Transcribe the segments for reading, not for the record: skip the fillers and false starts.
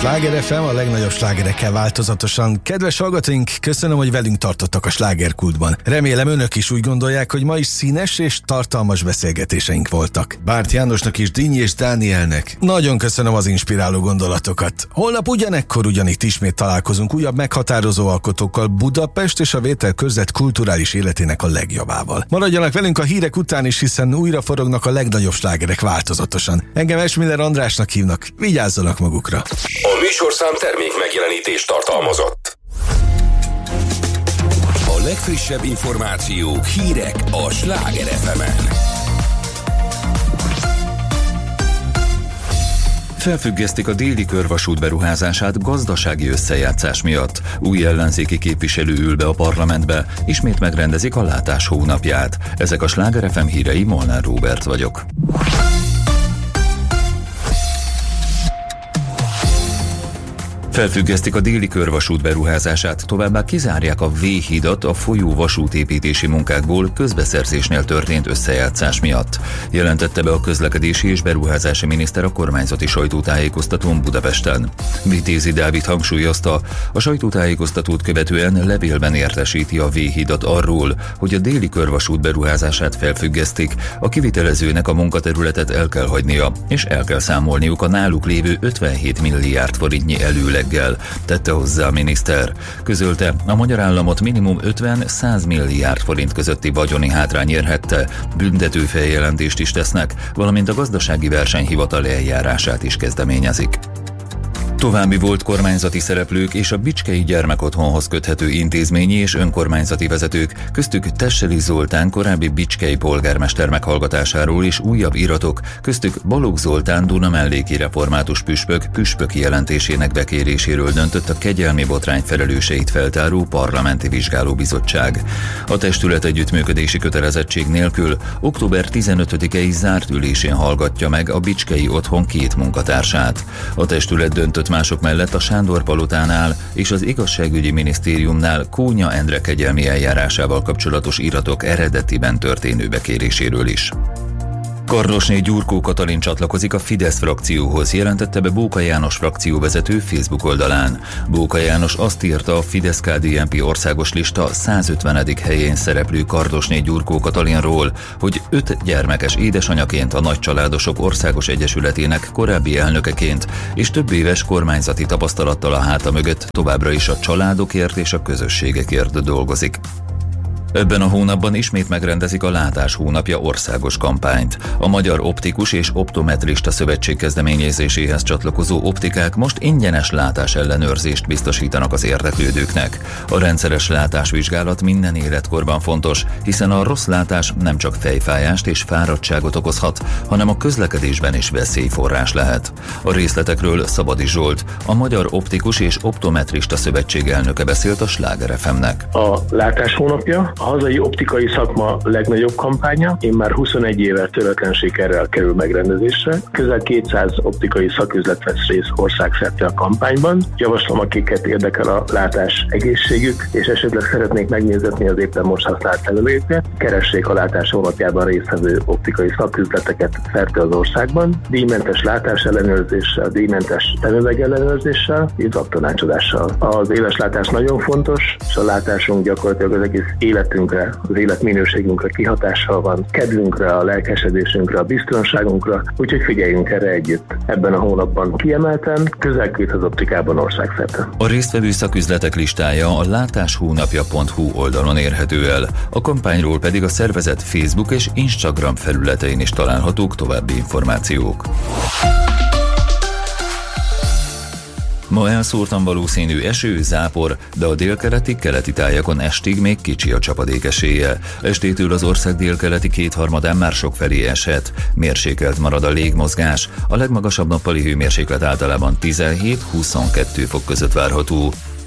Sláger FM, a legnagyobb slágerekkel változatosan. Kedves hallgatóink, köszönöm, hogy velünk tartottak a slágerkultban. Remélem önök is úgy gondolják, hogy ma is színes és tartalmas beszélgetéseink voltak. Bárt Jánosnak és Dínyi és Dánielnek nagyon köszönöm az inspiráló gondolatokat. Holnap ugyanekkor ugyanitt ismét találkozunk újabb meghatározó alkotókkal Budapest és a Vételkörzet kulturális életének a legjobbával. Maradjanak velünk a hírek után is, hiszen újra forognak a legnagyobb slágerek változatosan. Engem Esmiller Andrásnak hívnak, vigyázzanak magukra. A műsorszám termék megjelenítést tartalmazott. A legfrissebb információk, hírek a Sláger FM-en. Felfüggesztik a déli körvasút beruházását gazdasági összejátszás miatt. Új ellenzéki képviselő ül be a parlamentbe, ismét megrendezik a látás hónapját. Ezek a Sláger FM hírei, Molnár Róbert vagyok. Felfüggesztik a déli körvasút beruházását, továbbá kizárják a V-hidat a folyó vasútépítési munkákból közbeszerzésnél történt összejátszás miatt. Jelentette be a közlekedési és beruházási miniszter a kormányzati sajtótájékoztatón Budapesten. Vitézi Dávid hangsúlyozta, a sajtótájékoztatót követően levélben értesíti a V-hidat arról, hogy a déli körvasút beruházását felfüggesztik, a kivitelezőnek a munkaterületet el kell hagynia, és el kell számolniuk a náluk lévő 57 milliárd forintnyi előleg. Tette hozzá a miniszter. Közölte, a magyar államot minimum 50-100 milliárd forint közötti vagyoni hátrány érhette, büntető feljelentést is tesznek, valamint a gazdasági versenyhivatal eljárását is kezdeményezik. További volt kormányzati szereplők és a Bicskei Gyermekotthonhoz köthető intézményi és önkormányzati vezetők, köztük Tesseli Zoltán korábbi bicskei polgármester meghallgatásáról és újabb iratok, köztük Balogh Zoltán Duna melléki református püspöki jelentésének bekéréséről döntött a kegyelmi botrány felelőseit feltáró parlamenti vizsgálóbizottság. A testület együttműködési kötelezettség nélkül október 15-i zárt ülésén hallgatja meg a Bicskei Otthon 2 munkatársát. A testület döntött mások mellett a Sándor Palotánál és az Igazságügyi Minisztériumnál Kónya Endre kegyelmi eljárásával kapcsolatos iratok eredetiben történő bekéréséről is. Kardosné Gyurkó Katalin csatlakozik a Fidesz frakcióhoz, jelentette be Bóka János frakcióvezető Facebook oldalán. Bóka János azt írta a Fidesz-KDNP országos lista 150. helyén szereplő Kardosné Gyurkó Katalinról, hogy 5 gyermekes édesanyaként, a Nagycsaládosok Országos Egyesületének korábbi elnökeként és több éves kormányzati tapasztalattal a háta mögött továbbra is a családokért és a közösségekért dolgozik. Ebben a hónapban ismét megrendezik a Látás hónapja országos kampányt. A Magyar Optikus és Optometrista Szövetség kezdeményezéséhez csatlakozó optikák most ingyenes látásellenőrzést biztosítanak az érdeklődőknek. A rendszeres látásvizsgálat minden életkorban fontos, hiszen a rossz látás nem csak fejfájást és fáradtságot okozhat, hanem a közlekedésben is veszélyforrás lehet. A részletekről Szabadi Zsolt, a Magyar Optikus és Optometrista Szövetség elnöke beszélt a Sláger FM-nek. A Látás hónapja a hazai optikai szakma legnagyobb kampánya, már 21 éve töretlen sikerrel kerül megrendezésre. Közel 200 optikai szaküzlet vesz részt országszerte a kampányban. Javaslom, akiket érdekel a látás egészségük, és esetleg szeretnék megnézetni az éppen most használt felületet, keressék a Látás hónapjában résztvevő optikai szaküzleteket szerte az országban. Díjmentes látásellenőrzéssel, díjmentes szemüvegellenőrzéssel, izzadtanácsadással. Az éles látás nagyon fontos, és a látásunk gyakorlatilag az egész életünkre, az életminőségünkre kihatással van, kedvünkre, a lelkesedésünkre, a biztonságunkra, úgyhogy figyeljünk erre együtt. Ebben a hónapban kiemelten, közel 200 optikában országszerte. A résztvevő szaküzletek listája a látáshónapja.hu oldalon érhető el, a kampányról pedig a szervezet Facebook és Instagram felületein is találhatók további információk. Ma elszórtan valószínű eső, zápor, de a délkeleti tájakon estig még kicsi a csapadék esélye. Estétől az ország délkeleti kétharmadán már sokfelé eshet. Mérsékelt marad a légmozgás, a legmagasabb nappali hőmérséklet általában 17-22 fok között várható.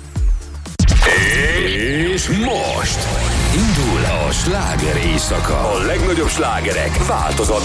És most indul a sláger éjszaka. A legnagyobb slágerek változatban.